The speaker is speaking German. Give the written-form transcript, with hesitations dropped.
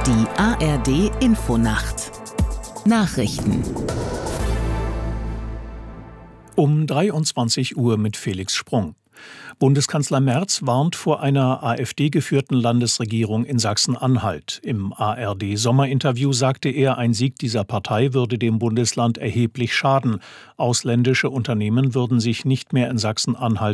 Die ARD Infonacht Nachrichten um 23 Uhr mit Felix Sprung. Bundeskanzler Merz warnt vor einer AfD-geführten Landesregierung in Sachsen-Anhalt. Im ARD-Sommerinterview sagte er, ein Sieg dieser Partei würde dem Bundesland erheblich schaden. Ausländische Unternehmen würden sich nicht mehr in Sachsen-Anhalt